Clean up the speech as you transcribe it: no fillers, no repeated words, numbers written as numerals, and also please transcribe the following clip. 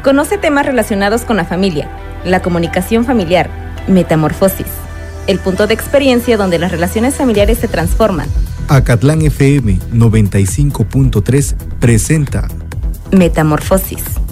Conoce temas relacionados con la familia, la comunicación familiar, Metamorfosis, el punto de experiencia donde las relaciones familiares se transforman. Acatlán FM 95.3 presenta Metamorfosis.